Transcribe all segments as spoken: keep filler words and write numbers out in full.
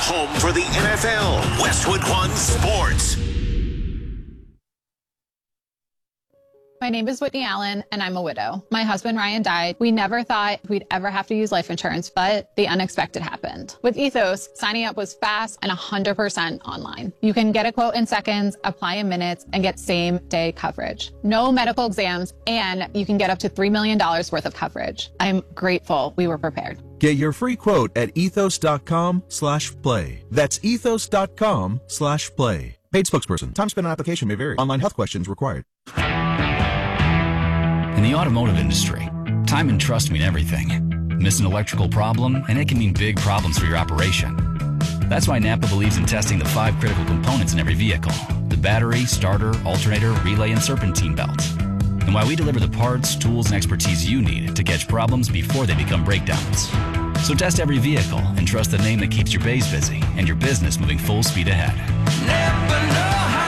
home for the N F L, Westwood One Sports. My name is Whitney Allen, and I'm a widow. My husband, Ryan, died. We never thought we'd ever have to use life insurance, but the unexpected happened. With Ethos, signing up was fast and one hundred percent online. You can get a quote in seconds, apply in minutes, and get same-day coverage. No medical exams, and you can get up to three million dollars worth of coverage. I'm grateful we were prepared. Get your free quote at ethos.com slash play. That's ethos.com slash play. Paid spokesperson. Time spent on application may vary. Online health questions required. In the automotive industry, time and trust mean everything. Miss an electrical problem, and it can mean big problems for your operation. That's why Napa believes in testing the five critical components in every vehicle: the battery, starter, alternator, relay, and serpentine belts. And why we deliver the parts, tools, and expertise you need to catch problems before they become breakdowns. So test every vehicle and trust the name that keeps your bays busy and your business moving full speed ahead. Napa know-how.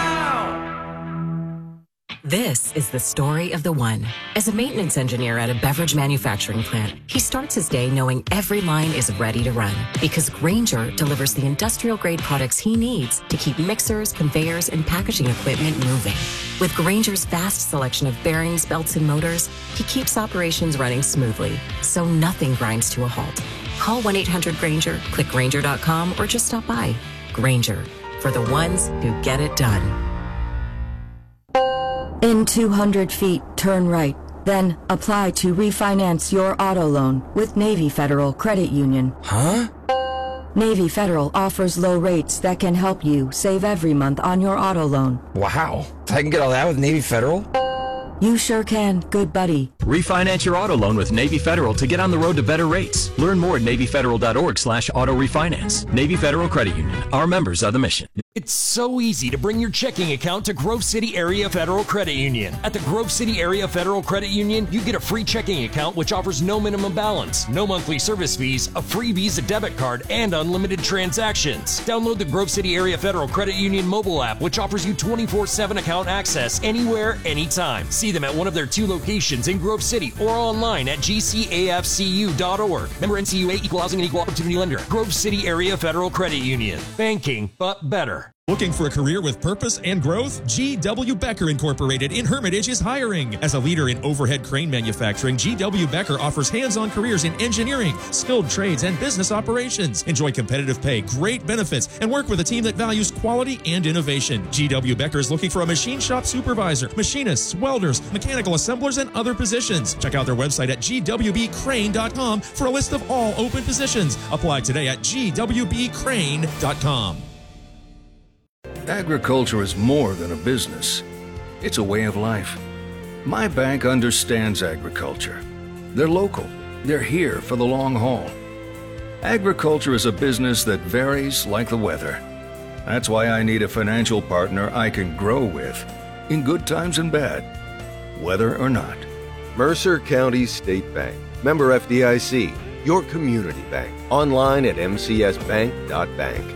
This is the story of the one. As a maintenance engineer at a beverage manufacturing plant, he starts his day knowing every line is ready to run because Grainger delivers the industrial-grade products he needs to keep mixers, conveyors, and packaging equipment moving. With Grainger's vast selection of bearings, belts, and motors, he keeps operations running smoothly, so nothing grinds to a halt. Call one eight hundred Grainger, click Grainger dot com, or just stop by. Grainger, for the ones who get it done. In two hundred feet, turn right. Then apply to refinance your auto loan with Navy Federal Credit Union. Huh? Navy Federal offers low rates that can help you save every month on your auto loan. Wow. I can get all that with Navy Federal? You sure can, good buddy. Refinance your auto loan with Navy Federal to get on the road to better rates. Learn more at NavyFederal.org slash auto refinance. Navy Federal Credit Union. Our members are the mission. It's so easy to bring your checking account to Grove City Area Federal Credit Union. At the Grove City Area Federal Credit Union, you get a free checking account which offers no minimum balance, no monthly service fees, a free Visa debit card, and unlimited transactions. Download the Grove City Area Federal Credit Union mobile app, which offers you twenty-four seven account access anywhere, anytime. See them at one of their two locations in Grove City or online at G C A F C U dot org. Member N C U A, Equal Housing and Equal Opportunity Lender. Grove City Area Federal Credit Union. Banking, but better. Looking for a career with purpose and growth? G W. Becker Incorporated in Hermitage is hiring. As a leader in overhead crane manufacturing, G W. Becker offers hands-on careers in engineering, skilled trades, and business operations. Enjoy competitive pay, great benefits, and work with a team that values quality and innovation. G W. Becker is looking for a machine shop supervisor, machinists, welders, mechanical assemblers, and other positions. Check out their website at G W B crane dot com for a list of all open positions. Apply today at G W B crane dot com. Agriculture is more than a business. It's a way of life. My bank understands agriculture. They're local. They're here for the long haul. Agriculture is a business that varies like the weather. That's why I need a financial partner I can grow with, in good times and bad, weather or not. Mercer County State Bank. Member F D I C. Your community bank. Online at m c s bank dot bank.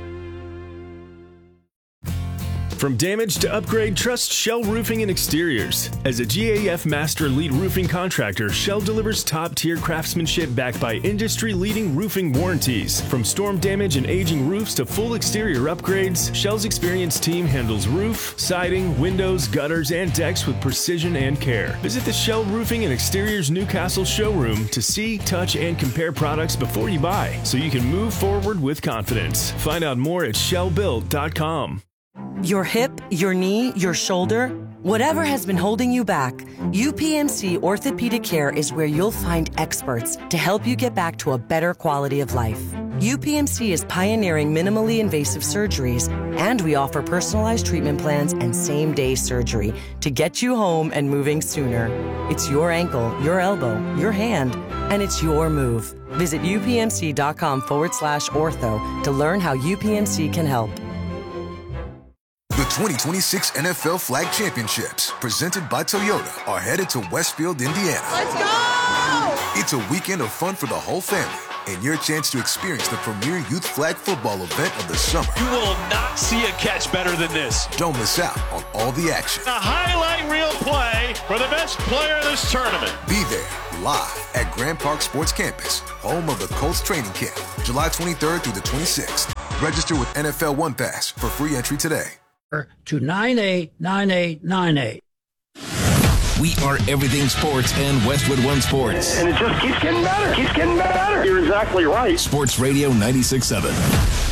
From damage to upgrade, trust Shell Roofing and Exteriors. As a G A F Master Lead Roofing Contractor, Shell delivers top-tier craftsmanship backed by industry-leading roofing warranties. From storm damage and aging roofs to full exterior upgrades, Shell's experienced team handles roof, siding, windows, gutters, and decks with precision and care. Visit the Shell Roofing and Exteriors Newcastle showroom to see, touch, and compare products before you buy, so you can move forward with confidence. Find out more at shell built dot com. Your hip, your knee, your shoulder, whatever has been holding you back, U P M C Orthopedic Care is where you'll find experts to help you get back to a better quality of life. U P M C is pioneering minimally invasive surgeries, and we offer personalized treatment plans and same-day surgery to get you home and moving sooner. It's your ankle, your elbow, your hand, and it's your move. Visit upmc.com forward slash ortho to learn how U P M C can help. The twenty twenty-six N F L Flag Championships, presented by Toyota, are headed to Westfield, Indiana. Let's go! It's a weekend of fun for the whole family, and your chance to experience the premier youth flag football event of the summer. You will not see a catch better than this. Don't miss out on all the action. A highlight reel play for the best player in this tournament. Be there, live at Grand Park Sports Campus, home of the Colts training camp, July twenty-third through the twenty-sixth. Register with N F L One Pass for free entry today. To nine eight nine eight nine eight. We are everything sports and Westwood One Sports. And it just keeps getting better. Keeps getting better. You're exactly right. Sports Radio ninety-six point seven.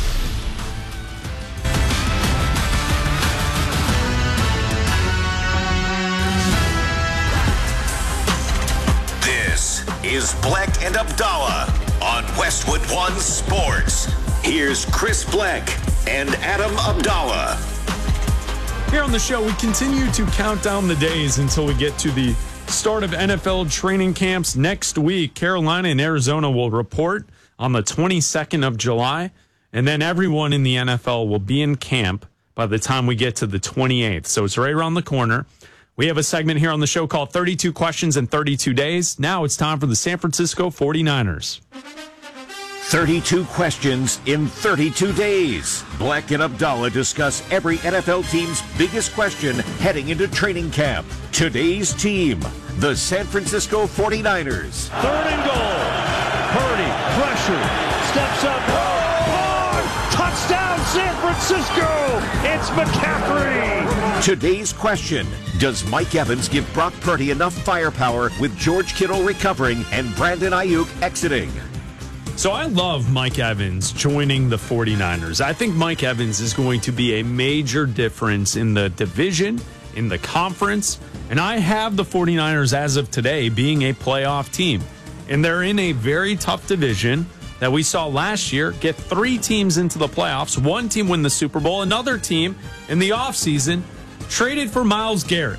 This is Bleck and Abdallah on Westwood One Sports. Here's Chris Bleck and Adam Abdallah. Here on the show, we continue to count down the days until we get to the start of N F L training camps next week. Carolina and Arizona will report on the twenty-second of July, and then everyone in the N F L will be in camp by the time we get to the twenty-eighth. So it's right around the corner. We have a segment here on the show called thirty-two Questions in thirty-two Days. Now it's time for the San Francisco forty-niners. thirty-two questions in thirty-two days. Bleck and Abdallah discuss every N F L team's biggest question heading into training camp. Today's team, the San Francisco forty-niners. Third and goal. Purdy, pressure, steps up. Oh, touchdown San Francisco. It's McCaffrey. Today's question, does Mike Evans give Brock Purdy enough firepower with George Kittle recovering and Brandon Ayuk exiting? So I love Mike Evans joining the forty-niners. I think Mike Evans is going to be a major difference in the division, in the conference, and I have the forty-niners as of today being a playoff team. And they're in a very tough division that we saw last year get three teams into the playoffs, one team win the Super Bowl, another team in the offseason traded for Myles Garrett.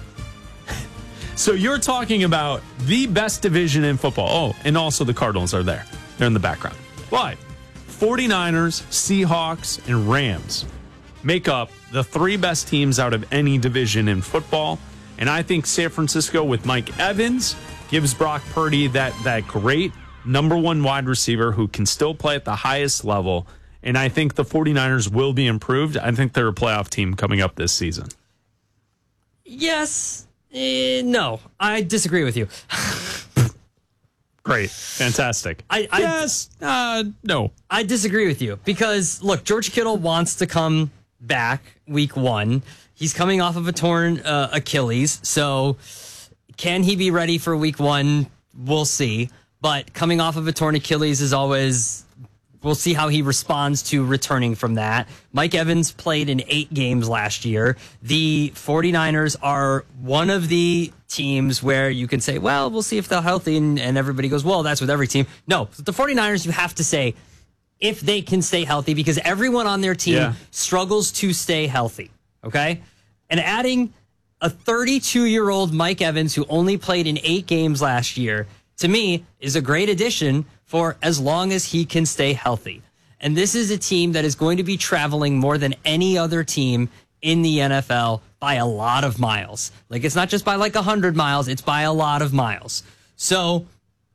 So you're talking about the best division in football. Oh, and also the Cardinals are there. They're in the background. But forty-niners, Seahawks, and Rams make up the three best teams out of any division in football. And I think San Francisco with Mike Evans gives Brock Purdy that, that great number one wide receiver who can still play at the highest level. And I think the forty-niners will be improved. I think they're a playoff team coming up this season. Yes. Uh, no, I disagree with you. Great. Fantastic. I, I yes. Uh, no. I disagree with you because, look, George Kittle wants to come back week one. He's coming off of a torn uh, Achilles. So can he be ready for week one? We'll see. But coming off of a torn Achilles is always, we'll see how he responds to returning from that. Mike Evans played in eight games last year. The forty-niners are one of the teams where you can say, well, we'll see if they're healthy, and, and everybody goes, well, that's with every team. No, the forty-niners, you have to say if they can stay healthy because everyone on their team yeah. struggles to stay healthy, okay? And adding a thirty-two-year-old Mike Evans who only played in eight games last year, to me, is a great addition for as long as he can stay healthy. And this is a team that is going to be traveling more than any other team in the N F L by a lot of miles. Like, it's not just by like one hundred miles, it's by a lot of miles. So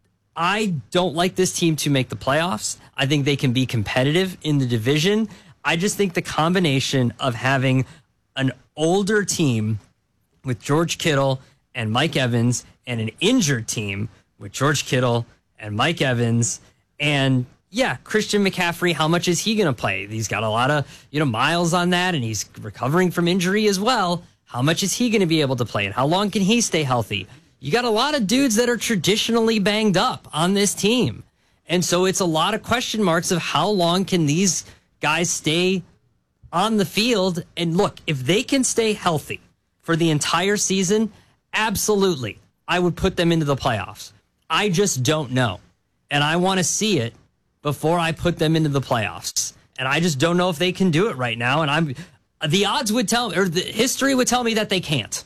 I don't like this team to make the playoffs. I think they can be competitive in the division. I just think the combination of having an older team with George Kittle and Mike Evans and an injured team with George Kittle and Mike Evans and yeah, Christian McCaffrey, how much is he going to play? He's got a lot of, you know, miles on that, and he's recovering from injury as well. How much is he going to be able to play, and how long can he stay healthy? You got a lot of dudes that are traditionally banged up on this team. And so it's a lot of question marks of how long can these guys stay on the field. And look, if they can stay healthy for the entire season, absolutely, I would put them into the playoffs. I just don't know. And I want to see it before I put them into the playoffs. And I just don't know if they can do it right now. And I'm the odds would tell, or the history would tell me that they can't.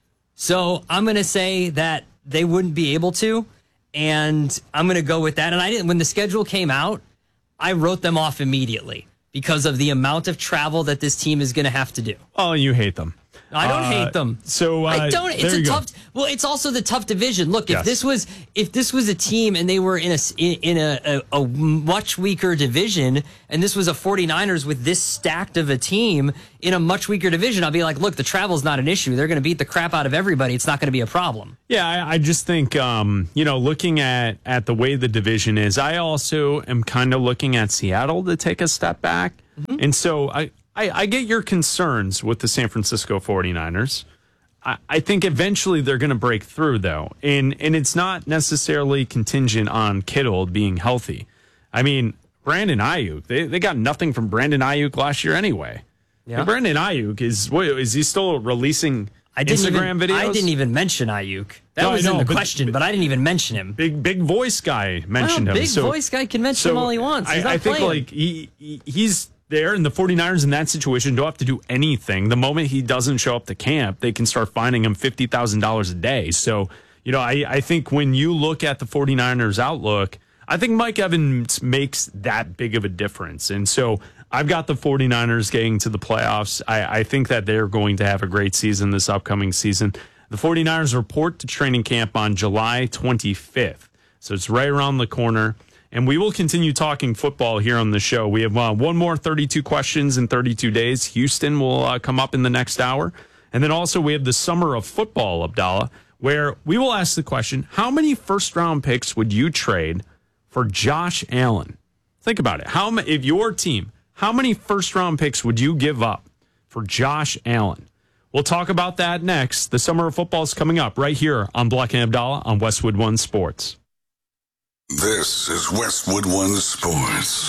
So I'm going to say that they wouldn't be able to. And I'm going to go with that. And I didn't, when the schedule came out, I wrote them off immediately because of the amount of travel that this team is going to have to do. Oh, you hate them. I don't uh, hate them. So uh, I don't. It's a tough. Go. Well, it's also the tough division. Look, yes. if this was if this was a team and they were in a in a, a, a much weaker division, and this was a forty-niners with this stacked of a team in a much weaker division, I'd be like, look, the travel's not an issue. They're going to beat the crap out of everybody. It's not going to be a problem. Yeah, I, I just think um, you know, looking at at the way the division is, I also am kind of looking at Seattle to take a step back. Mm-hmm. And so I, I, I get your concerns with the San Francisco forty-niners. I, I think eventually they're going to break through, though. And, and it's not necessarily contingent on Kittle being healthy. I mean, Brandon Ayuk, they, they got nothing from Brandon Ayuk last year anyway. Yeah. And Brandon Ayuk, is, what, is he still releasing I didn't Instagram even, videos? I didn't even mention Ayuk. That no, was know, in the but, question, but I didn't even mention him. Big big voice guy mentioned well, him. Big so, voice guy can mention so him all he wants. He's I, not I think playing. like he, he he's there, and the forty-niners in that situation don't have to do anything. The moment he doesn't show up to camp, they can start fining him fifty thousand dollars a day. So, you know, I, I think when you look at the forty-niners outlook, I think Mike Evans makes that big of a difference. And so I've got the forty-niners getting to the playoffs. I, I think that they're going to have a great season this upcoming season. The forty-niners report to training camp on July twenty-fifth. So it's right around the corner. And we will continue talking football here on the show. We have uh, one more thirty-two questions in thirty-two days. Houston will uh, come up in the next hour. And then also we have the summer of football, Abdallah, where we will ask the question, how many first-round picks would you trade for Josh Allen? Think about it. How If your team, how many first-round picks would you give up for Josh Allen? We'll talk about that next. The summer of football is coming up right here on Black and Abdallah on Westwood One Sports. This is Westwood One Sports.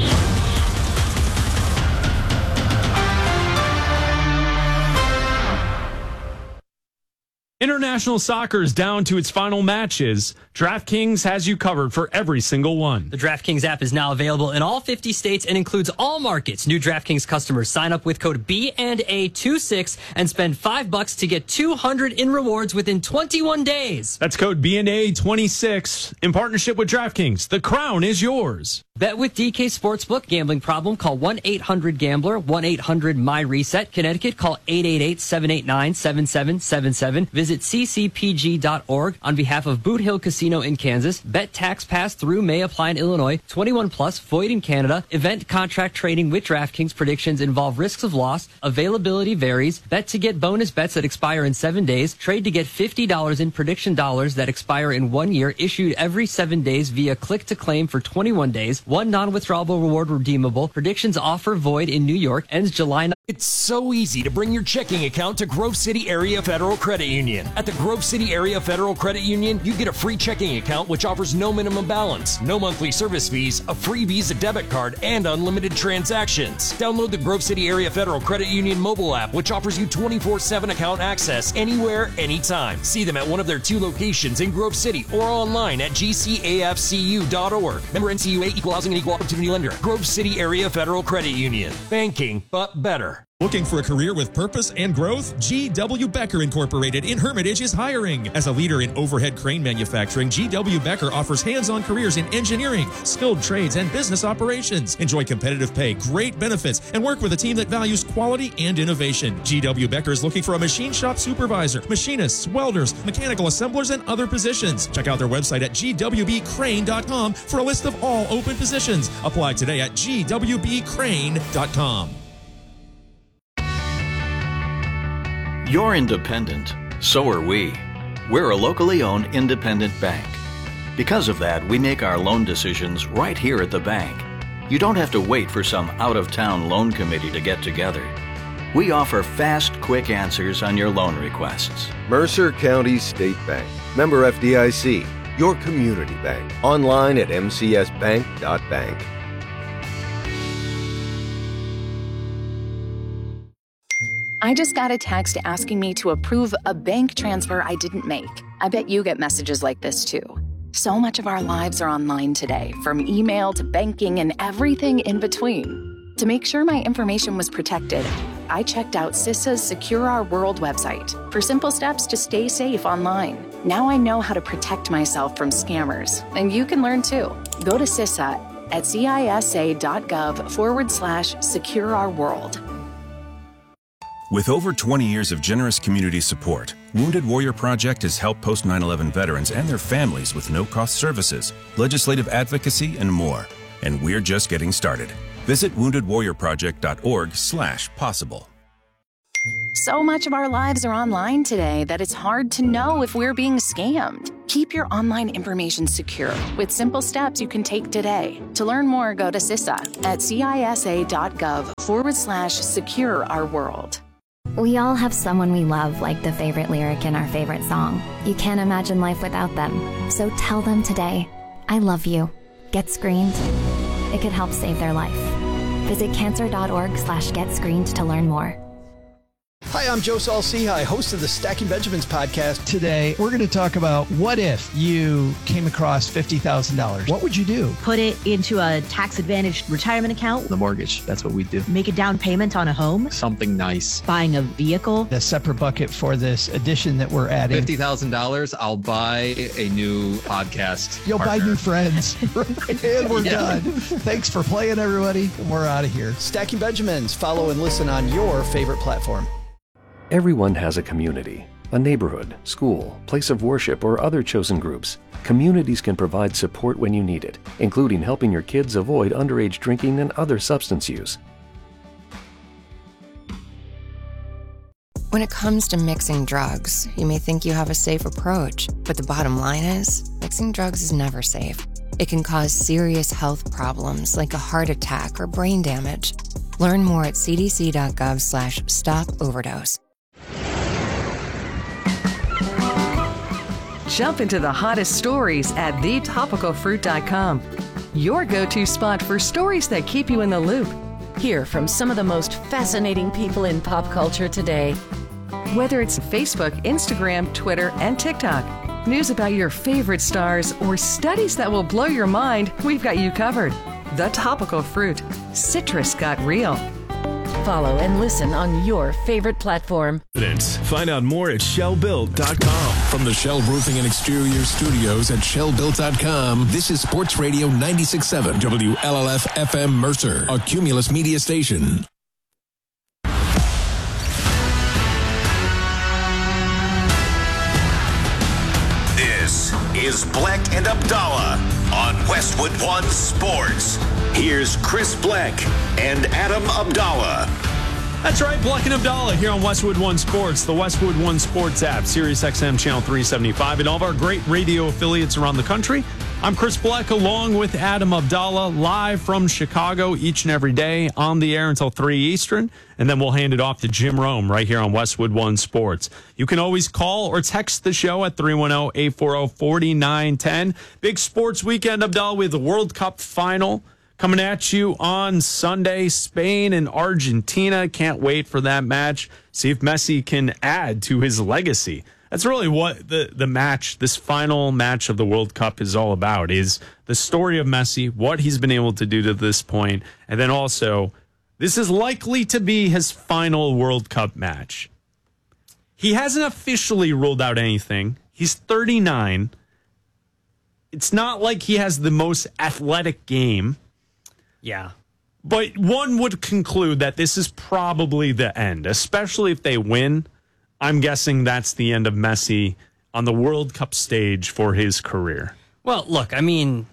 International soccer is down to its final matches. DraftKings has you covered for every single one. The DraftKings app is now available in all fifty states and includes all markets. New DraftKings customers sign up with code B and A twenty-six and spend five bucks to get two hundred in rewards within twenty-one days. That's code B and A twenty-six in partnership with DraftKings. The crown is yours. Bet with D K Sportsbook. Gambling problem? Call one eight hundred gambler, one eight hundred my reset. Connecticut, call eight eight eight, seven eight nine, seven seven seven seven. Visit c c p g dot org on behalf of Boot Hill Casino in Kansas. Bet tax pass through may apply in Illinois. twenty-one plus, void in Canada. Event contract trading with DraftKings. Predictions involve risks of loss. Availability varies. Bet to get bonus bets that expire in seven days. Trade to get fifty dollars in prediction dollars that expire in one year. Issued every seven days via click to claim for twenty-one days. One non-withdrawable reward redeemable. Predictions offer void in New York. Ends July ninth. It's so easy to bring your checking account to Grove City Area Federal Credit Union. At the Grove City Area Federal Credit Union, you get a free checking account which offers no minimum balance, no monthly service fees, a free Visa debit card, and unlimited transactions. Download the Grove City Area Federal Credit Union mobile app, which offers you twenty-four seven account access anywhere, anytime. See them at one of their two locations in Grove City or online at g c a f c u dot org. Member N C U A, Equal Housing and Equal Opportunity Lender. Grove City Area Federal Credit Union. Banking, but better. Looking for a career with purpose and growth? G W. Becker Incorporated in Hermitage is hiring. As a leader in overhead crane manufacturing, G W. Becker offers hands-on careers in engineering, skilled trades, and business operations. Enjoy competitive pay, great benefits, and work with a team that values quality and innovation. G W. Becker is looking for a machine shop supervisor, machinists, welders, mechanical assemblers, and other positions. Check out their website at g w b crane dot com for a list of all open positions. Apply today at g w b crane dot com. You're independent. So are we. We're a locally owned independent bank. Because of that, we make our loan decisions right here at the bank. You don't have to wait for some out-of-town loan committee to get together. We offer fast, quick answers on your loan requests. Mercer County State Bank. Member F D I C. Your community bank. Online at m c s bank dot bank. I just got a text asking me to approve a bank transfer I didn't make. I bet you get messages like this too. So much of our lives are online today, from email to banking and everything in between. To make sure my information was protected, I checked out CISA's Secure Our World website for simple steps to stay safe online. Now I know how to protect myself from scammers, and you can learn too. Go to CISA at cisa.gov forward slash secure our world. With over twenty years of generous community support, Wounded Warrior Project has helped post nine eleven veterans and their families with no-cost services, legislative advocacy, and more. And we're just getting started. Visit wounded warrior project dot org slash possible. So much of our lives are online today that it's hard to know if we're being scammed. Keep your online information secure with simple steps you can take today. To learn more, go to CISA at cisa.gov forward slash secure our world. We all have someone we love, like the favorite lyric in our favorite song. You can't imagine life without them. So tell them today, I love you. Get screened. It could help save their life. Visit cancer.org slash get screened to learn more. Hi, I'm Joe Saul-Sehy, host of the Stacking Benjamins podcast. Today, we're going to talk about what if you came across fifty thousand dollars. What would you do? Put it into a tax-advantaged retirement account. The mortgage, that's what we do. Make a down payment on a home. Something nice. Buying a vehicle. A separate bucket for this addition that we're adding. fifty thousand dollars, I'll buy a new podcast You'll partner. buy new friends. And we're yeah. done. Thanks for playing, everybody. We're out of here. Stacking Benjamins. Follow and listen on your favorite platform. Everyone has a community, a neighborhood, school, place of worship, or other chosen groups. Communities can provide support when you need it, including helping your kids avoid underage drinking and other substance use. When it comes to mixing drugs, you may think you have a safe approach, but the bottom line is, mixing drugs is never safe. It can cause serious health problems like a heart attack or brain damage. Learn more at cdc.gov slash stop overdose. Jump into the hottest stories at the topical fruit dot com. Your go-to spot for stories that keep you in the loop. Hear from some of the most fascinating people in pop culture today. Whether it's Facebook, Instagram, Twitter, and TikTok, news about your favorite stars, or studies that will blow your mind, we've got you covered. The Topical Fruit. Citrus got real. Follow and listen on your favorite platform. Find out more at shell built dot com. From the Shell Roofing and Exterior Studios at shell built dot com, this is Sports Radio ninety-six point seven W L L F F M Mercer, a Cumulus media station. This is Black and Abdallah on Westwood One Sports. Here's Chris Black and Adam Abdallah. That's right, Black and Abdallah here on Westwood One Sports, the Westwood One Sports app, Sirius X M Channel three seventy-five, and all of our great radio affiliates around the country. I'm Chris Black along with Adam Abdallah, live from Chicago each and every day on the air until three Eastern, and then we'll hand it off to Jim Rome right here on Westwood One Sports. You can always call or text the show at three one zero, eight four zero, four nine one zero. Big sports weekend, Abdallah, with the World Cup final coming at you on Sunday. Spain and Argentina. Can't wait for that match. See if Messi can add to his legacy. That's really what the, the match, this final match of the World Cup is all about, is the story of Messi, what he's been able to do to this point, and then also, this is likely to be his final World Cup match. He hasn't officially ruled out anything. He's thirty-nine. It's not like he has the most athletic game. Yeah. But one would conclude that this is probably the end, especially if they win. I'm guessing that's the end of Messi on the World Cup stage for his career. Well, look, I mean,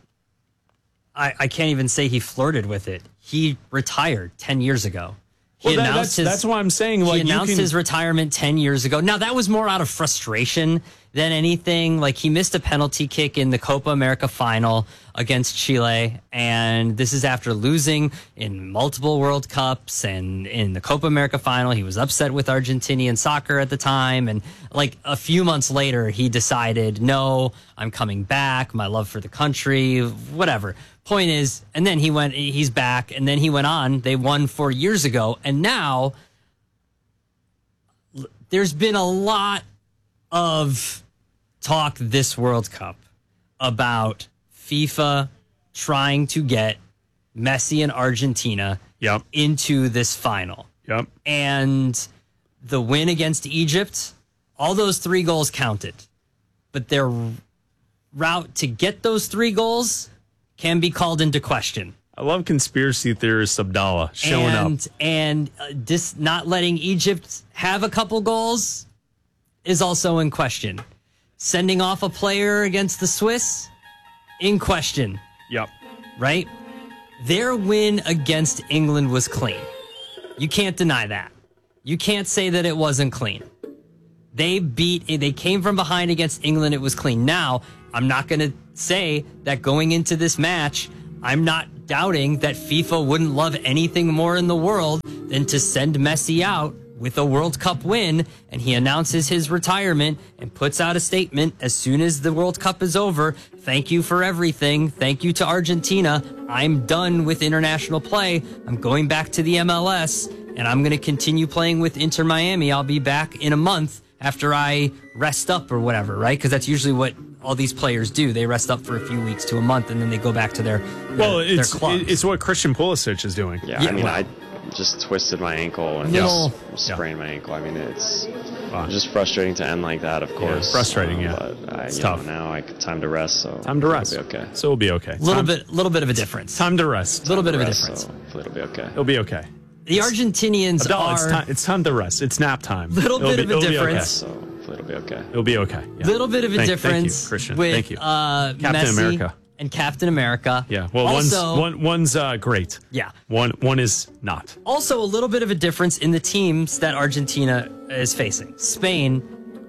I, I can't even say he flirted with it. He retired ten years ago. He Well, that- announced that's- his, that's why I'm saying, like, he you announced can- his retirement ten years ago. Now, that was more out of frustration than anything. Like, he missed a penalty kick in the Copa America final against Chile, and this is after losing in multiple World Cups, and in the Copa America final, he was upset with Argentinian soccer at the time, and like a few months later, he decided, no, I'm coming back, my love for the country, whatever. Point is, and then he went, he's back, and then he went on, they won four years ago, and now there's been a lot of talk this World Cup about FIFA trying to get Messi and Argentina yep. into this final. Yep. And the win against Egypt, all those three goals counted. But their route to get those three goals can be called into question. I love conspiracy theorist Abdallah showing and, up. And uh, dis, not letting Egypt have a couple goals is also in question. Sending off a player against the Swiss, in question. Yep. Right? Their win against England was clean. You can't deny that. you can't say that it wasn't clean. They beat, they came from behind against England. It was clean. Now, I'm not going to say that going into this match, I'm not doubting that FIFA wouldn't love anything more in the world than to send Messi out with a World Cup win, and he announces his retirement and puts out a statement as soon as the World Cup is over. Thank you for everything. Thank you to Argentina. I'm done with international play. I'm going back to the M L S, and I'm going to continue playing with Inter Miami. I'll be back in a month after I rest up or whatever, right? Because that's usually what all these players do. They rest up for a few weeks to a month, and then they go back to their, their well, it's their clubs. it's what Christian Pulisic is doing. Yeah, yeah I mean, well, I just twisted my ankle and Little, just sprained yeah. my ankle. I mean, it's wow. just frustrating to end like that, of course. Yeah, frustrating, yeah. But I, it's you tough. know, now I time to rest, so time to rest. It'll be okay. So it'll be okay. A little time, bit, little bit of a difference. Time to rest. A little bit of a rest, difference. So it'll be okay. It'll be okay. The Argentinians Abdallah, are it's time, it's time to rest. It's nap time. Little it'll bit be, of a it'll difference. Be okay. So it'll be okay. It'll be okay. Yeah. Little bit of a thank, difference. Thank you, Christian. With, thank you. Uh, Captain Messi America. And Captain America. Yeah. Well, also, one's one, one's uh, great. Yeah. One one is not. Also, a little bit of a difference in the teams that Argentina is facing. Spain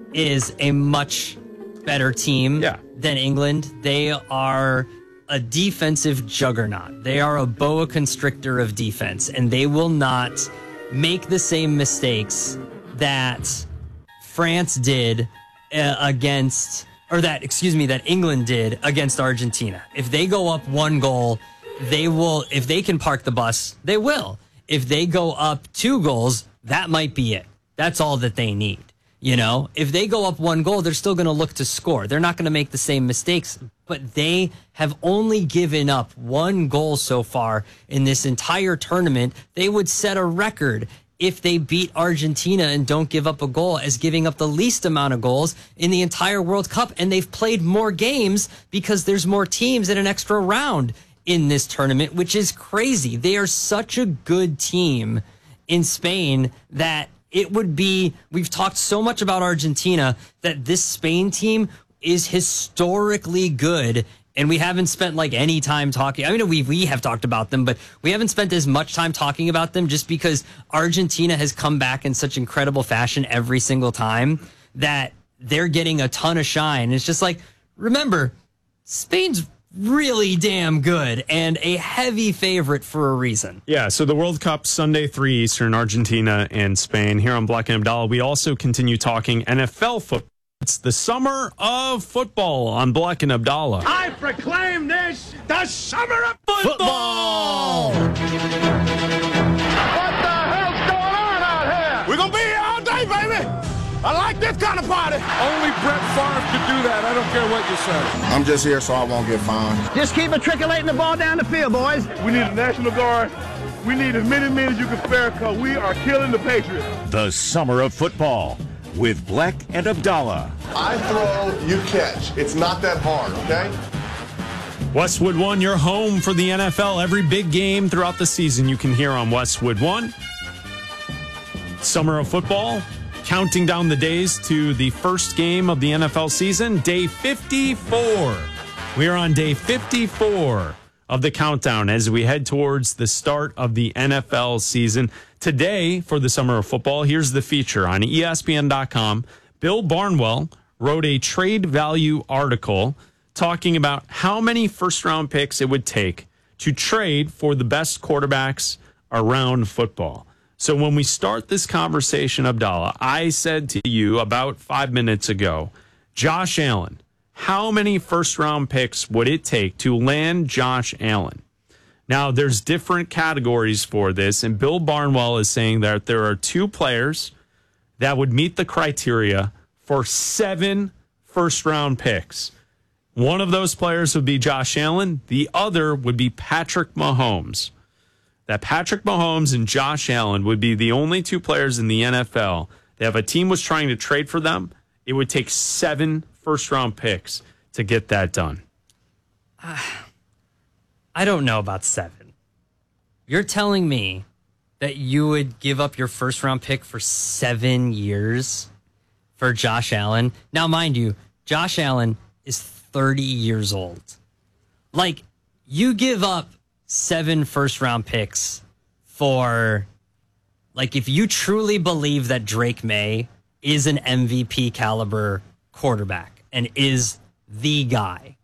is a much better team yeah. than England. They are a defensive juggernaut. They are a boa constrictor of defense, and they will not make the same mistakes that France did uh, against, or that, excuse me, that England did against Argentina. If they go up one goal, they will, if they can park the bus, they will. If they go up two goals, that might be it. That's all that they need. You know, if they go up one goal, they're still going to look to score. They're not going to make the same mistakes, but they have only given up one goal so far in this entire tournament. They would set a record if they beat Argentina and don't give up a goal as giving up the least amount of goals in the entire World Cup. And they've played more games because there's more teams in an extra round in this tournament, which is crazy. They are such a good team in Spain that it would be, we've talked so much about Argentina that this Spain team is historically good. And we haven't spent like any time talking. I mean, we we have talked about them, but we haven't spent as much time talking about them just because Argentina has come back in such incredible fashion every single time that they're getting a ton of shine. It's just like, remember, Spain's really damn good and a heavy favorite for a reason. Yeah, so the World Cup Sunday, three Eastern, Argentina and Spain. Here on Black and Abdallah, we also continue talking N F L football. It's the summer of football on Black and Abdallah. I proclaim this the summer of football! football! What the hell's going on out here? We're going to be here all day, baby! I like this kind of party. Only Brett Favre could do that. I don't care what you say. I'm just here so I won't get fined. Just keep matriculating the ball down the field, boys. We need a National Guard. We need as many men as you can spare because we are killing the Patriots. The summer of football with Black and Abdallah. I throw, you catch. It's not that hard, okay? Westwood One, your home for the N F L. Every big game throughout the season you can hear on Westwood One. Summer of football, counting down the days to the first game of the N F L season, day fifty-four. We are on day fifty-four of the countdown as we head towards the start of the N F L season. Today, for the summer of football, here's the feature on E S P N dot com. Bill Barnwell wrote a trade value article talking about how many first-round picks it would take to trade for the best quarterbacks around football. So when we start this conversation, Abdallah, I said to you about five minutes ago, Josh Allen, how many first-round picks would it take to land Josh Allen? Now, there's different categories for this, and Bill Barnwell is saying that there are two players that would meet the criteria for seven first-round picks. One of those players would be Josh Allen. The other would be Patrick Mahomes. That Patrick Mahomes and Josh Allen would be the only two players in the N F L that if a team was trying to trade for them, it would take seven first-round picks to get that done. Uh, I don't know about seven. You're telling me that you would give up your first-round pick for seven years for Josh Allen? Now, mind you, Josh Allen is thirty years old. Like, you give up seven first-round picks for Like, if you truly believe that Drake May is an M V P caliber quarterback and is the guy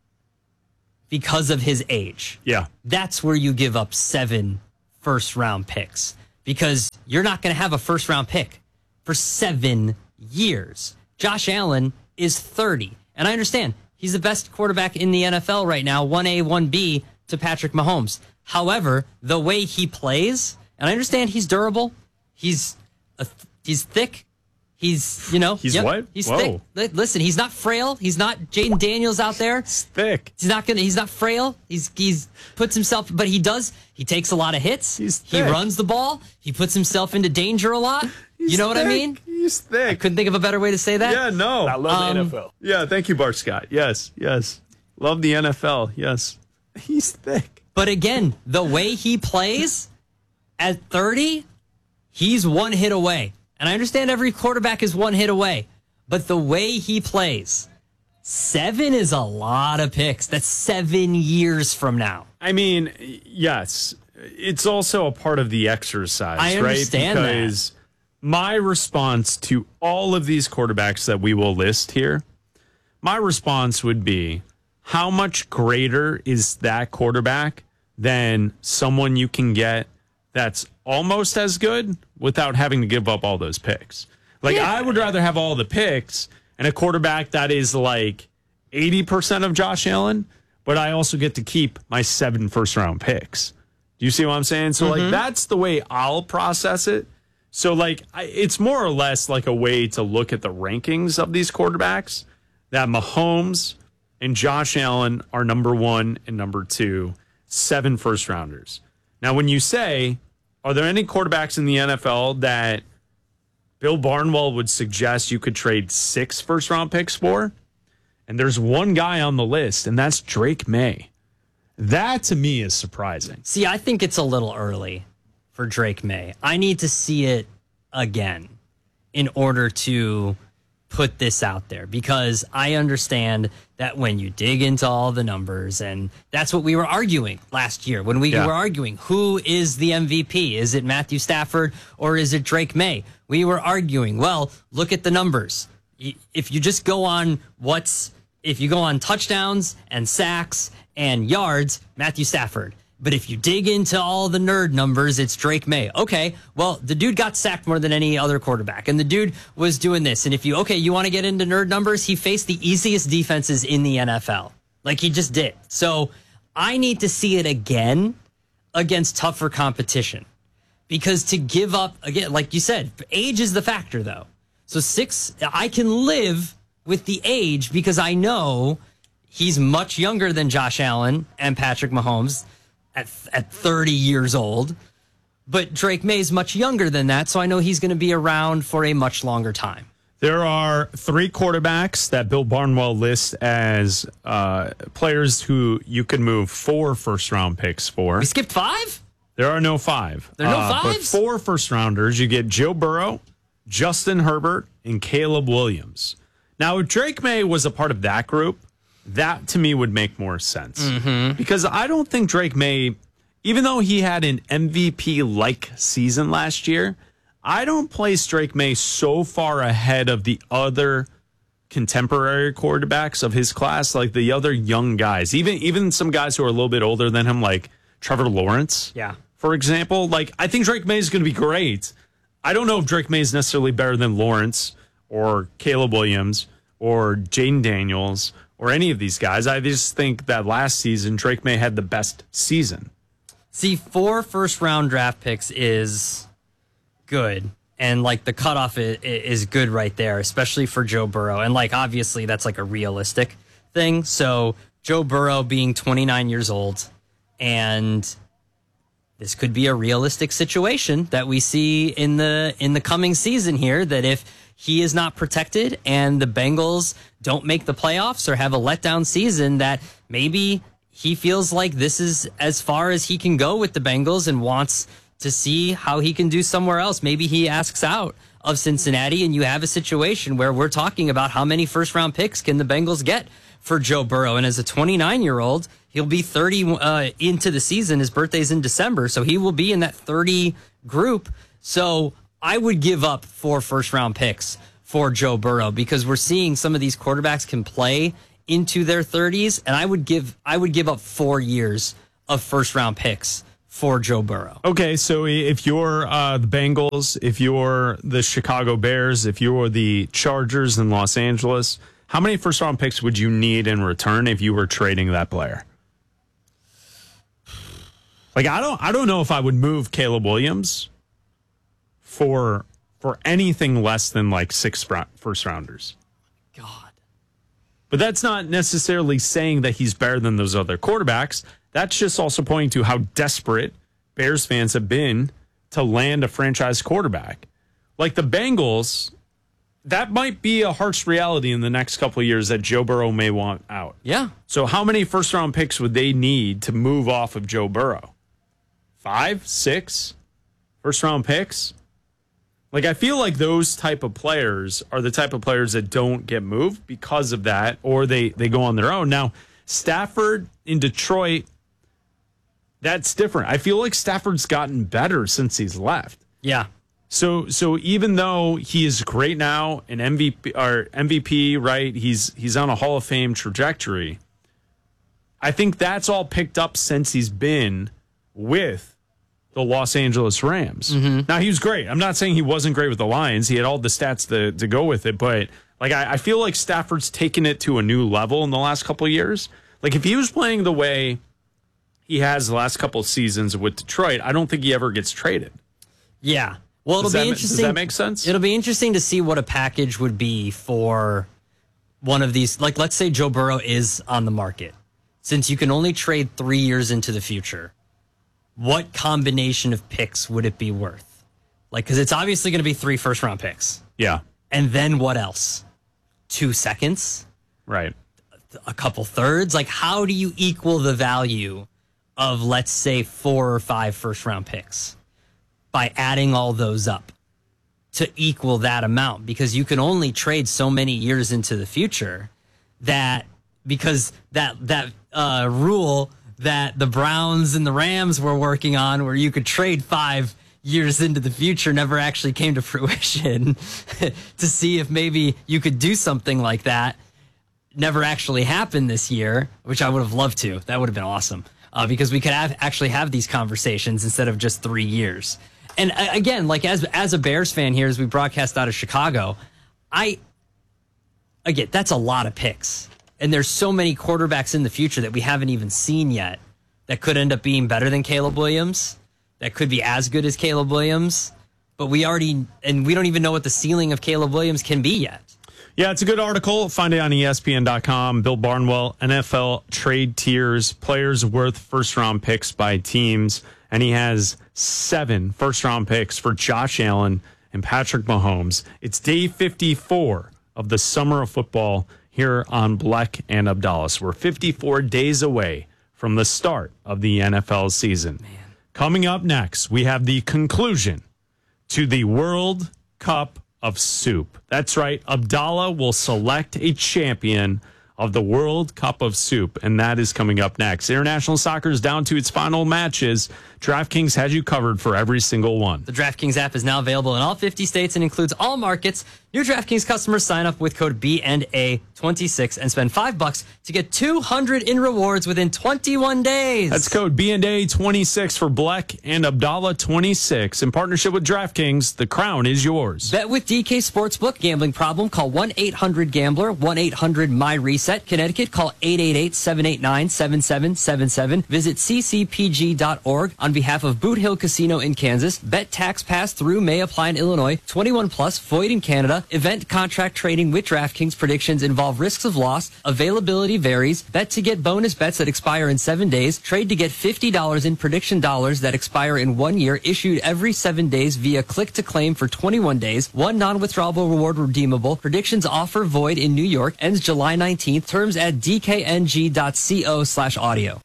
because of his age, yeah, that's where you give up seven first round picks, because you're not going to have a first round pick for seven years. Josh Allen is thirty, and I understand he's the best quarterback in the N F L right now, one A, one B to Patrick Mahomes. However, the way he plays, and I understand he's durable, he's a, he's thick, he's, you know. He's yep, what? He's Whoa. thick. Li- Listen, he's not frail. He's not Jaden Daniels out there. He's thick. He's not gonna. He's not frail. He's he's puts himself, but he does. He takes a lot of hits. He's he thick. runs the ball. He puts himself into danger a lot. He's you know what thick. I mean? He's thick. I couldn't think of a better way to say that. Yeah, no. I love Um, the N F L. Yeah, thank you, Bart Scott. Yes, yes. Love the N F L. Yes. He's thick. But again, the way he plays at thirty, he's one hit away. And I understand every quarterback is one hit away. But the way he plays, seven is a lot of picks. That's seven years from now. I mean, yes. It's also a part of the exercise, I understand right? that. Because my response to all of these quarterbacks that we will list here, my response would be, how much greater is that quarterback than someone you can get that's almost as good without having to give up all those picks? Like, Yeah. I would rather have all the picks and a quarterback that is like eighty percent of Josh Allen, but I also get to keep my seven first round picks. Do you see what I'm saying? So, Mm-hmm. like, that's the way I'll process it. So, like, I, it's more or less like a way to look at the rankings of these quarterbacks, that Mahomes and Josh Allen are number one and number two, seven first rounders. Now, when you say, are there any quarterbacks in the N F L that Bill Barnwell would suggest you could trade six first round picks for? And there's one guy on the list, and that's Drake May. That to me is surprising. See, I think it's a little early for Drake May. I need to see it again in order to put this out there, because I understand that when you dig into all the numbers, and that's what we were arguing last year when we Yeah. were arguing, who is the M V P? Is it Matthew Stafford or is it Drake May? We were arguing, well, look at the numbers. Y- If you just go on what's, if you go on touchdowns and sacks and yards, Matthew Stafford. But if you dig into all the nerd numbers, it's Drake May. Okay, well, the dude got sacked more than any other quarterback, and the dude was doing this. And if you, okay, you want to get into nerd numbers, he faced the easiest defenses in the N F L. Like, he just did. So I need to see it again against tougher competition. Because to give up, again, like you said, age is the factor, though. So six, I can live with the age because I know he's much younger than Josh Allen and Patrick Mahomes at at thirty years old. But Drake May is much younger than that, so I know he's going to be around for a much longer time. There are three quarterbacks that Bill Barnwell lists as uh, players who you could move four first-round picks for. We skipped five? There are no five. There are no uh, But fives? four first-rounders. You get Joe Burrow, Justin Herbert, and Caleb Williams. Now, if Drake May was a part of that group, that to me would make more sense. Mm-hmm. Because I don't think Drake May, even though he had an M V P-like season last year, I don't place Drake May so far ahead of the other contemporary quarterbacks of his class, like the other young guys, even even some guys who are a little bit older than him, like Trevor Lawrence, Yeah. for example. Like, I think Drake May is going to be great. I don't know if Drake May is necessarily better than Lawrence or Caleb Williams or Jaden Daniels or any of these guys. I just think that last season, Drake May had the best season. See, four first round draft picks is good. And like the cutoff is, is good right there, especially for Joe Burrow. And like, obviously that's like a realistic thing. So Joe Burrow being twenty-nine years old, and this could be a realistic situation that we see in the, in the coming season here, that if he is not protected and the Bengals don't make the playoffs or have a letdown season, that maybe he feels like this is as far as he can go with the Bengals and wants to see how he can do somewhere else. Maybe he asks out of Cincinnati, and you have a situation where we're talking about how many first round picks can the Bengals get for Joe Burrow. And as a twenty-nine year old, he'll be thirty uh, into the season. His birthday's in December, so he will be in that thirty group So I would give up four first round picks for Joe Burrow because we're seeing some of these quarterbacks can play into their thirties, and I would give I would give up four years of first round picks for Joe Burrow. Okay, so if you're uh, the Bengals, if you're the Chicago Bears, if you're the Chargers in Los Angeles, how many first round picks would you need in return if you were trading that player? Like I don't I don't know if I would move Caleb Williams for for anything less than like six first rounders. God. But that's not necessarily saying that he's better than those other quarterbacks. That's just also pointing to how desperate Bears fans have been to land a franchise quarterback. Like the Bengals, that might be a harsh reality in the next couple of years that Joe Burrow may want out. Yeah. So how many first-round picks would they need to move off of Joe Burrow? Five, six first-round picks? Like, I feel like those type of players are the type of players that don't get moved because of that, or they, they go on their own. Now, Stafford in Detroit, that's different. I feel like Stafford's gotten better since he's left. Yeah. So so even though he is great now, an M V P or M V P, right? He's he's on a Hall of Fame trajectory. I think that's all picked up since he's been with the Los Angeles Rams. Mm-hmm. Now, he was great. I'm not saying he wasn't great with the Lions. He had all the stats to, to go with it, but like I, I feel like Stafford's taken it to a new level in the last couple of years. Like if he was playing the way he has the last couple of seasons with Detroit, I don't think he ever gets traded. Yeah. Well, it'll does be that, interesting. Does that make sense? It'll be interesting to see what a package would be for one of these. Like, let's say Joe Burrow is on the market. Since you can only trade three years into the future, what combination of picks would it be worth? Like, because it's obviously going to be three first round picks. Yeah. And then what else? Two seconds? Right. A couple thirds? Like, how do you equal the value of, let's say, four or five first round picks by adding all those up to equal that amount? Because you can only trade so many years into the future that because that that uh, rule that the Browns and the Rams were working on where you could trade five years into the future never actually came to fruition to see if maybe you could do something like that. Never actually happened this year, which I would have loved to. That would have been awesome uh, because we could have actually have these conversations instead of just three years. And uh, again, like as as a Bears fan here, as we broadcast out of Chicago, I again that's a lot of picks. And there's so many quarterbacks in the future that we haven't even seen yet that could end up being better than Caleb Williams, that could be as good as Caleb Williams. But we already, and we don't even know what the ceiling of Caleb Williams can be yet. Yeah, it's a good article. Find it on E S P N dot com. Bill Barnwell, N F L trade tiers, players worth first-round picks by teams. And he has seven first-round picks for Josh Allen and Patrick Mahomes. It's day fifty-four of the summer of football here on Bleck and Abdallah. We're fifty-four days away from the start of the N F L season. Man. Coming up next, we have the conclusion to the World Cup of Soup. That's right. Abdallah will select a champion of the World Cup of Soup, and that is coming up next. International soccer is down to its final matches. DraftKings has you covered for every single one. The DraftKings app is now available in all fifty states and includes all markets. New DraftKings customers sign up with code B N A twenty-six and spend five bucks to get two hundred in rewards within twenty-one days. That's code B N A twenty-six for Bleck and Abdallah twenty-six. In partnership with DraftKings, the crown is yours. Bet with D K Sportsbook. Gambling problem? Call one eight hundred gambler, one eight hundred my reset. Connecticut, call eight eight eight, seven eight nine, seven seven seven seven. Visit c c p g dot org on behalf of Boot Hill Casino in Kansas. Bet tax pass through may apply in Illinois. twenty-one plus, void in Canada. Event contract trading with DraftKings. Predictions involve risks of loss. Availability varies. Bet to get bonus bets that expire in seven days. Trade to get fifty dollars in prediction dollars that expire in one year. Issued every seven days via click to claim for twenty-one days. One non-withdrawable reward redeemable. Predictions offer void in New York. Ends July nineteenth. Terms at d k n g dot co slash audio.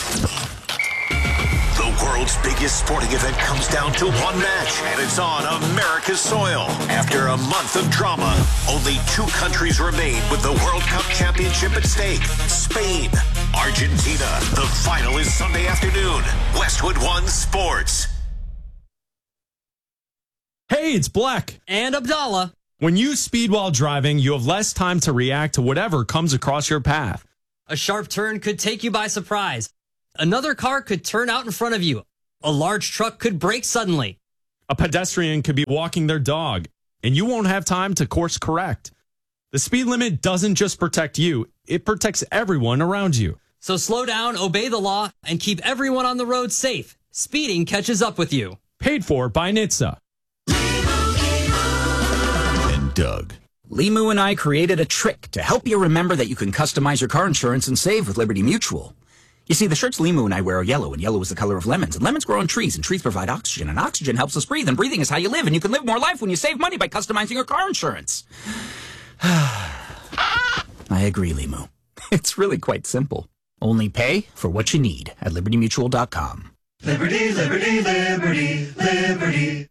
The world's biggest sporting event comes down to one match, and it's on America's soil. After a month of drama, only two countries remain with the World Cup championship at stake. Spain, Argentina. The final is Sunday afternoon. Westwood One Sports. Hey, it's Black. And Abdallah. When you speed while driving, you have less time to react to whatever comes across your path. A sharp turn could take you by surprise. Another car could turn out in front of you. A large truck could brake suddenly. A pedestrian could be walking their dog, and you won't have time to course correct. The speed limit doesn't just protect you, it protects everyone around you. So slow down, obey the law, and keep everyone on the road safe. Speeding catches up with you. Paid for by N H T S A. And Doug. Limu and I created a trick to help you remember that you can customize your car insurance and save with Liberty Mutual. You see, the shirts Limu and I wear are yellow, and yellow is the color of lemons. And lemons grow on trees, and trees provide oxygen, and oxygen helps us breathe, and breathing is how you live, and you can live more life when you save money by customizing your car insurance. I agree, Limu. It's really quite simple. Only pay for what you need at liberty mutual dot com. Liberty, liberty, liberty, liberty.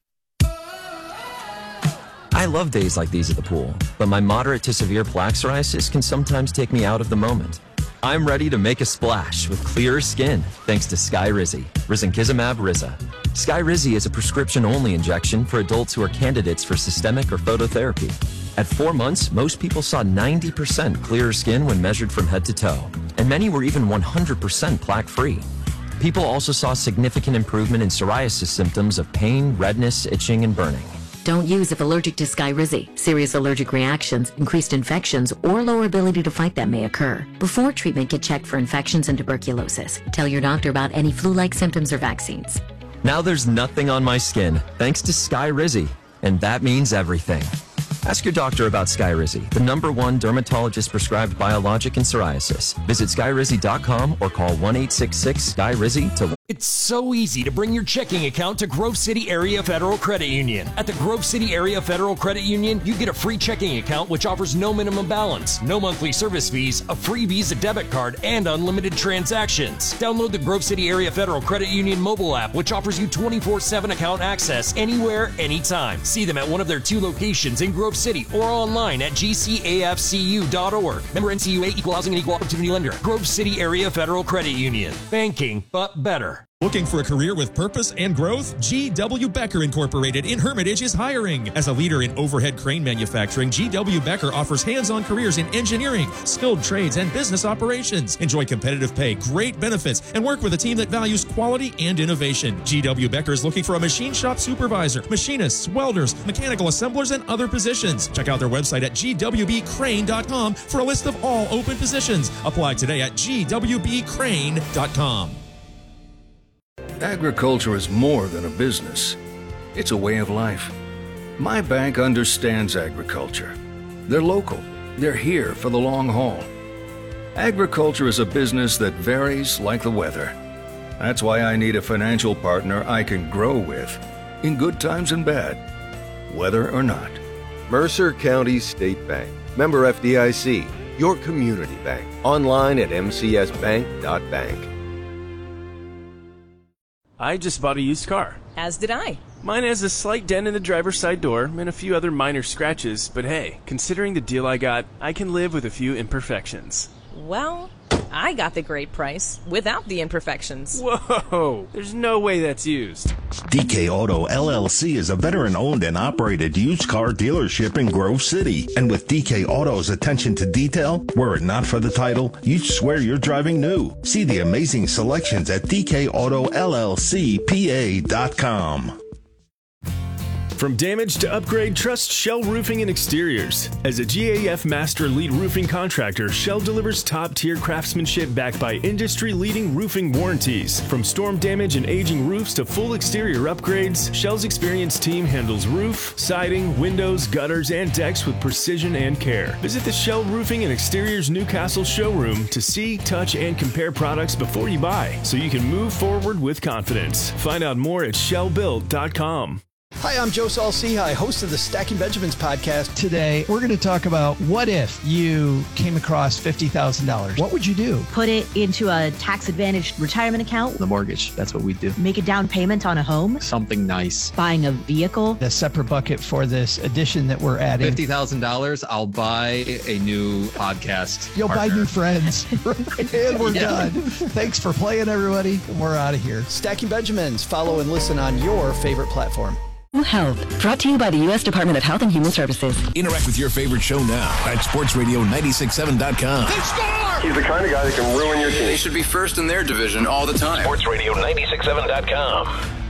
I love days like these at the pool, but my moderate to severe plaque psoriasis can sometimes take me out of the moment. I'm ready to make a splash with clearer skin thanks to Skyrizi, risankizumab Riza. Skyrizi is a prescription-only injection for adults who are candidates for systemic or phototherapy. At four months, most people saw ninety percent clearer skin when measured from head to toe, and many were even one hundred percent plaque-free. People also saw significant improvement in psoriasis symptoms of pain, redness, itching, and burning. Don't use if allergic to Skyrizi. Serious allergic reactions, increased infections, or lower ability to fight them may occur. Before treatment, get checked for infections and tuberculosis. Tell your doctor about any flu-like symptoms or vaccines. Now there's nothing on my skin thanks to Skyrizi, and that means everything. Ask your doctor about Skyrizi, the number one dermatologist-prescribed biologic in psoriasis. Visit skyrizi dot com or call one eight six six Sky Rizi to... It's so easy to bring your checking account to Grove City Area Federal Credit Union. At the Grove City Area Federal Credit Union, you get a free checking account which offers no minimum balance, no monthly service fees, a free Visa debit card, and unlimited transactions. Download the Grove City Area Federal Credit Union mobile app, which offers you twenty-four seven account access anywhere, anytime. See them at one of their two locations in Grove City or online at g c a f c u dot org. Member N C U A, Equal Housing and Equal Opportunity Lender. Grove City Area Federal Credit Union. Banking, but better. Looking for a career with purpose and growth? G W. Becker Incorporated in Hermitage is hiring. As a leader in overhead crane manufacturing, G W. Becker offers hands-on careers in engineering, skilled trades, and business operations. Enjoy competitive pay, great benefits, and work with a team that values quality and innovation. G W. Becker is looking for a machine shop supervisor, machinists, welders, mechanical assemblers, and other positions. Check out their website at g w b crane dot com for a list of all open positions. Apply today at g w b crane dot com. Agriculture is more than a business. It's a way of life. My bank understands agriculture. They're local. They're here for the long haul. Agriculture is a business that varies like the weather. That's why I need a financial partner I can grow with, in good times and bad, weather or not. Mercer County State Bank. Member F D I C. Your community bank. Online at m c s bank dot bank. I just bought a used car. As did I. Mine has a slight dent in the driver's side door and a few other minor scratches, but hey, considering the deal I got, I can live with a few imperfections. Well, I got the great price without the imperfections. Whoa, there's no way that's used. D K Auto L L C is a veteran-owned and operated used car dealership in Grove City. And with D K Auto's attention to detail, were it not for the title, you'd swear you're driving new. See the amazing selections at d k auto l l c p a dot com. From damage to upgrade, trust Shell Roofing and Exteriors. As a G A F Master Lead Roofing Contractor, Shell delivers top-tier craftsmanship backed by industry-leading roofing warranties. From storm damage and aging roofs to full exterior upgrades, Shell's experienced team handles roof, siding, windows, gutters, and decks with precision and care. Visit the Shell Roofing and Exteriors Newcastle showroom to see, touch, and compare products before you buy, so you can move forward with confidence. Find out more at shell built dot com. Hi, I'm Joe Saul-Sehy, host of the Stacking Benjamins podcast. Today, we're going to talk about what if you came across fifty thousand dollars? What would you do? Put it into a tax-advantaged retirement account. The mortgage, that's what we do. Make a down payment on a home. Something nice. Buying a vehicle. A separate bucket for this addition that we're adding. fifty thousand dollars, I'll buy a new podcast You'll partner. buy new friends. And we're yeah. done. Thanks for playing, everybody. We're out of here. Stacking Benjamins. Follow and listen on your favorite platform. Health, brought to you by the U S Department of Health and Human Services. Interact with your favorite show now at sports radio nine six seven dot com. They score! He's the kind of guy that can ruin your team. They should be first in their division all the time. sports radio nine six seven dot com.